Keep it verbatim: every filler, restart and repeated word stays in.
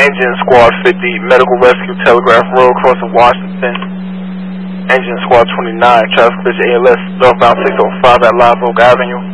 Engine Squad fifty, Medical Rescue, Telegraph Road, crossing Washington. Engine Squad twenty-nine, traffic collision A L S, northbound six oh five at Live Oak Avenue.